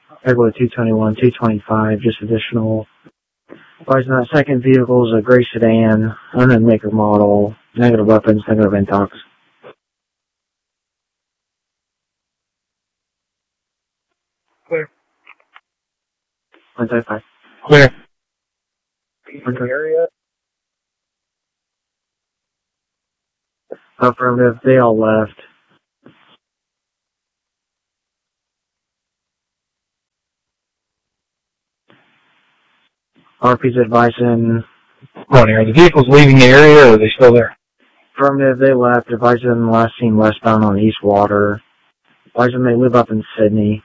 February 221, 225, just additional. Advising that second vehicle is a gray sedan, unknown maker model, negative weapons, negative intox. Clear. 135. Clear. Area? Affirmative, they all left. RP's advising. Morning. Are the vehicles leaving the area, or are they still there? Affirmative, they left. Advising last seen westbound on East Water. Advising they live up in Sydney.